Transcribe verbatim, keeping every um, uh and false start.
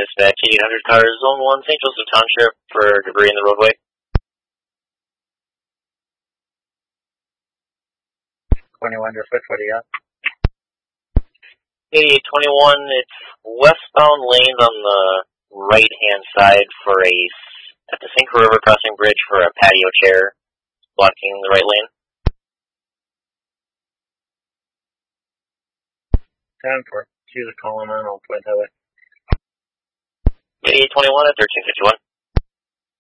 Dispatch eight hundred car, Zone one, Saint Joseph Township for debris in the roadway. twenty-one to Foot, what do you got? eighty-eight twenty-one, it's westbound lanes on the right-hand side for a, at the Cinco River Crossing Bridge for a patio chair blocking the right lane. ten four, choose a column and I'll point that way. eighty-eight twenty-one at thirteen fifty-one.